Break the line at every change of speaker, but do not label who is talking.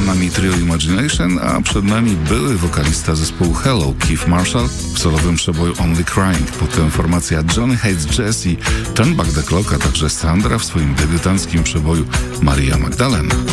nami trio Imagination, a przed nami były wokalista zespołu Hello, Keith Marshall w solowym przeboju Only Crying. Potem formacja Johnny Hates Jazz i Turn Back the Clock, a także Sandra w swoim debiutanckim przeboju Maria Magdalena.